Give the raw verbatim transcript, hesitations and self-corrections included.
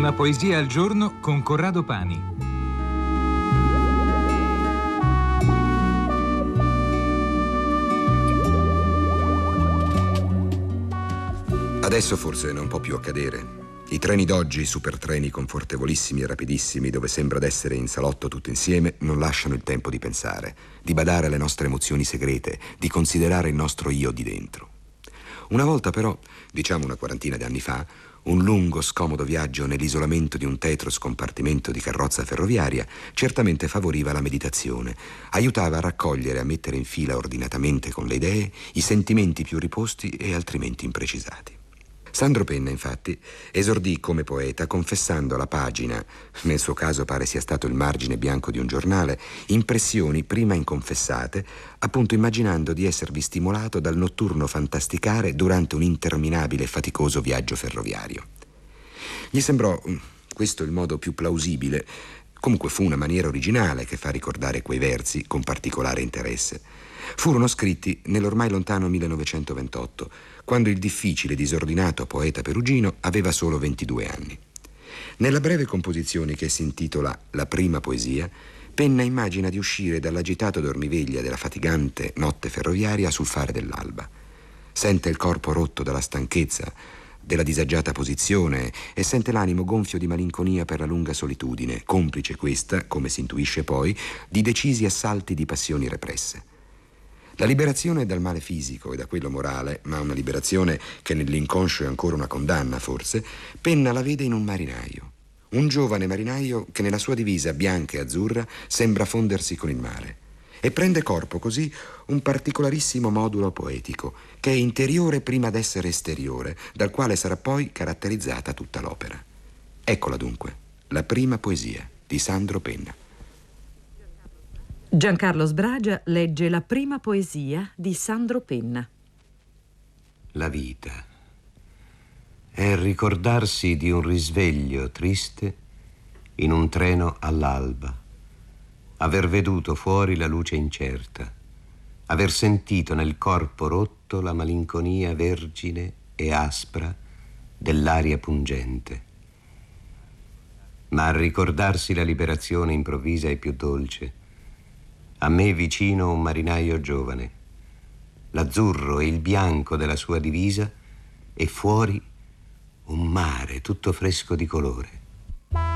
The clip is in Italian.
Una poesia al giorno con Corrado Pani. Adesso forse non può più accadere. I treni d'oggi, supertreni confortevolissimi e rapidissimi, dove sembra d'essere in salotto tutti insieme, non lasciano il tempo di pensare, di badare alle nostre emozioni segrete, di considerare il nostro io di dentro. Una volta però, diciamo una quarantina di anni fa, un lungo, scomodo viaggio nell'isolamento di un tetro scompartimento di carrozza ferroviaria certamente favoriva la meditazione, aiutava a raccogliere e a mettere in fila ordinatamente con le idee i sentimenti più riposti e altrimenti imprecisati. Sandro Penna, infatti, esordì come poeta confessando alla pagina, nel suo caso pare sia stato il margine bianco di un giornale, impressioni prima inconfessate, appunto immaginando di esservi stimolato dal notturno fantasticare durante un interminabile e faticoso viaggio ferroviario. Gli sembrò questo il modo più plausibile, comunque fu una maniera originale che fa ricordare quei versi con particolare interesse. Furono scritti nell'ormai lontano millenovecentoventotto, quando il difficile, disordinato poeta perugino aveva solo ventidue anni. Nella breve composizione che si intitola La prima poesia, Penna immagina di uscire dall'agitato dormiveglia della fatigante notte ferroviaria sul fare dell'alba. Sente il corpo rotto dalla stanchezza, della disagiata posizione e sente l'animo gonfio di malinconia per la lunga solitudine, complice questa, come si intuisce poi, di decisi assalti di passioni represse. La liberazione dal male fisico e da quello morale, ma una liberazione che nell'inconscio è ancora una condanna, forse, Penna la vede in un marinaio. Un giovane marinaio che nella sua divisa bianca e azzurra sembra fondersi con il mare. E prende corpo così un particolarissimo modulo poetico, che è interiore prima d'essere esteriore, dal quale sarà poi caratterizzata tutta l'opera. Eccola dunque, la prima poesia di Sandro Penna. Giancarlo Sbragia legge la prima poesia di Sandro Penna. La vita è ricordarsi di un risveglio triste in un treno all'alba, aver veduto fuori la luce incerta, aver sentito nel corpo rotto la malinconia vergine e aspra dell'aria pungente. Ma a ricordarsi la liberazione improvvisa e più dolce, a me vicino un marinaio giovane, l'azzurro e il bianco della sua divisa e fuori un mare tutto fresco di colore.